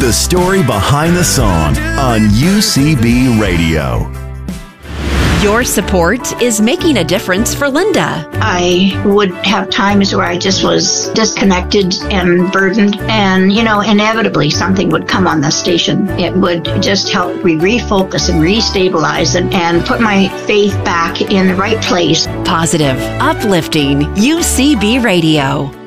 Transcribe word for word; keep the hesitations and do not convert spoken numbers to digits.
the story behind the song on U C B Radio. Your support is making a difference for Linda. I would have times where I just was disconnected and burdened, and, you know, inevitably something would come on the station. It would just help me refocus and restabilize and, and put my faith back in the right place. Positive, uplifting U C B Radio.